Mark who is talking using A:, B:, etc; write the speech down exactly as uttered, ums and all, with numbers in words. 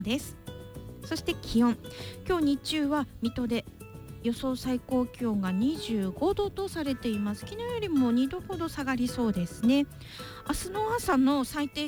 A: です。そして気温、今日日中は水戸で予想最高気温がにじゅうごどとされています。昨日よりもにどほど下がりそうですね。明日の朝の最低